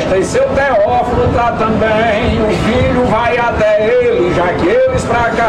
festa e seu Teófilo tá também. O filho vai até ele, já que eles pra cá